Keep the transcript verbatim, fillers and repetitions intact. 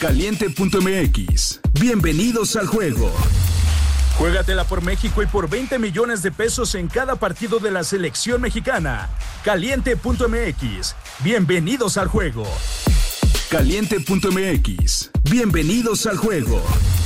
Caliente punto m x. Bienvenidos al juego. Juégatela por México y por veinte millones de pesos en cada partido de la selección mexicana. Caliente punto m x. Bienvenidos al juego. Caliente punto m x. Bienvenidos al juego.